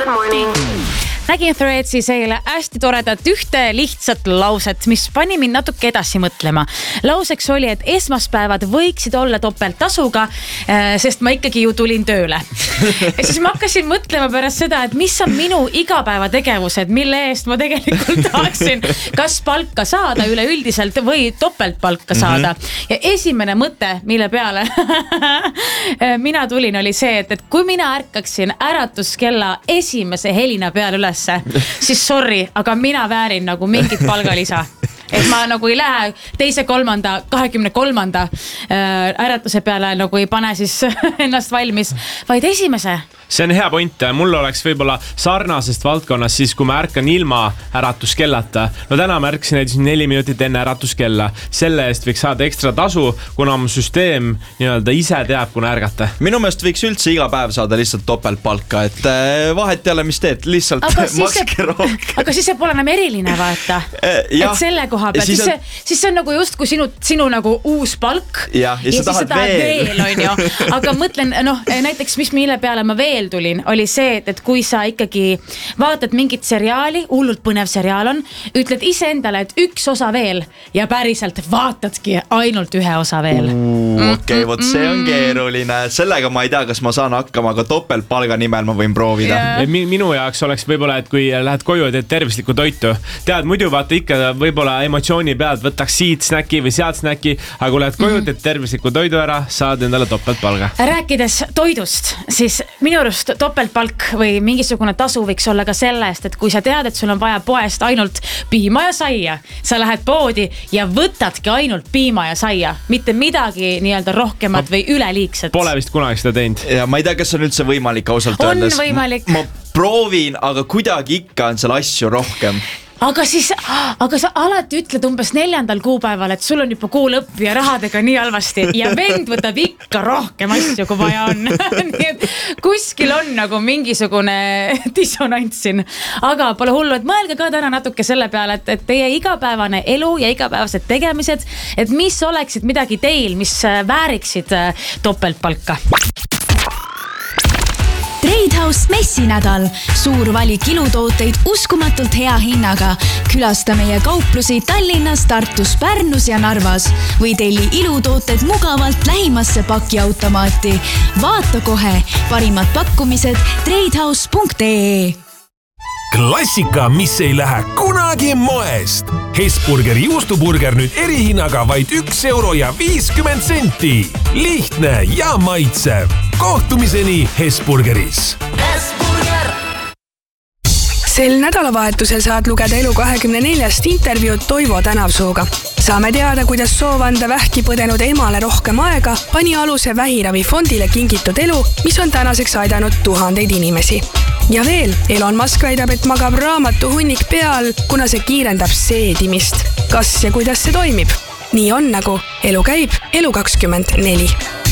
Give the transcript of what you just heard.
Good morning. Nägin Threadsis eile hästi toredat ühte lihtsat lauset, mis pani mind natuke edasi mõtlema. Lauseks oli, et esmaspäevad võiksid olla topelttasuga, sest ma ikkagi ju tulin tööle. Ja siis ma hakkasin mõtlema pärast seda, et mis on minu igapäevategevused, mille eest ma tegelikult tahaksin kas palka saada üleüldiselt või topeltpalka saada. Ja esimene mõte, mille peale mina tulin, oli see, et kui mina ärkaksin äratuskella esimese helina peale üles, siis sorry, aga mina väärin nagu mingit palgalisa. Et ma nagu ei lähe teise, 23. äratuse peale nagu ei pane siis ennast valmis, vaid esimese. See on hea point. Mul oleks võib-olla sarnasest valdkonnas siis, kui ma ärkan ilma äratuskellata. No täna ma ärkasin 4 minutit enne äratuskella. Selle eest võiks saada ekstra tasu, kuna mu süsteem nii-öelda ise teab, kuna ärgata. Minu meelest võiks üldse iga päev saada lihtsalt topeltpalka, et vahet ei ole, mis teed, lihtsalt makske rohkem. Aga siis see pole enam eriline, vaata. Et selle koha pealt, siis see on nagu just kui sinu nagu uus palk ja siis sa tahad veel on ju. Aga mõtlen, näiteks mille peale ma veel tulin, oli see, et kui sa ikkagi vaatad mingit seriaali, hullult põnev seriaal on, ütled ise endale, et üks osa veel ja päriselt vaatadki ainult ühe osa veel. Okei, vot see on keeruline. Sellega ma ei tea, kas ma saan hakkama, aga topeltpalga nimel ma võin proovida. Minu jaoks oleks võib-olla, et kui lähed koju ja teed tervislikku toitu, tead, muidu vaata ikka võib-olla emotsiooni pealt võtaks siit snäki või sealt snäki, aga kui lähed koju, teed tervislikku toidu ära, saad endale topeltpalga. Rääkides toidust, siis minu arust topeltpalk või mingisugune tasu võiks olla ka selle eest, et kui sa tead, et sul on vaja poest ainult piima ja saia, sa lähed poodi ja võtadki ainult piima ja saia, mitte midagi nii-öelda rohkemat või üleliigset. Pole vist kunagi seda teinud. Ja ma ei tea, kas on üldse võimalik ausalt öeldes. On võimalik. Ma proovin, aga kuidagi ikka on seal asju rohkem. Aga sa alati ütled umbes 4. kuupäeval, et sul on juba kuu lõpp ja rahadega nii halvasti ja vend võtab ikka rohkem asju, kui vaja on. Nii et kuskil on nagu mingisugune dissonants siin. Aga pole hullu, et mõelge ka täna natuke selle peale, et teie igapäevane elu ja igapäevased tegemised, et mis oleksid midagi teil, mis vääriksid topeltpalka. Tradehouse messinädal. Suur valik ilutooteid uskumatult hea hinnaga. Külasta meie kauplusi Tallinnas, Tartus, Pärnus ja Narvas. Või telli ilutooted mugavalt lähimasse pakiautomaati. Vaata kohe. Parimad pakkumised tradehouse.ee. Klassika, mis ei lähe kunagi moest. Hesburgeri juustuburger nüüd erihinnaga vaid 1,50 €. Lihtne ja maitsev. Kohtumiseni Hesburgeris. Sel nädalavahetusel saad lugeda Elu24 intervjuud Toivo Tänavsuuga. Saame teada, kuidas soov anda vähki põdenud emale rohkem aega pani aluse vähiravifondile kingitud elu, mis on tänaseks aidanud tuhandeid inimesi. Ja veel, Elon Musk väidab, et magab raamatu hunnik peal, kuna see kiirendab seedimist. Kas ja kuidas see toimib? Nii on nagu Elu käib Elu24.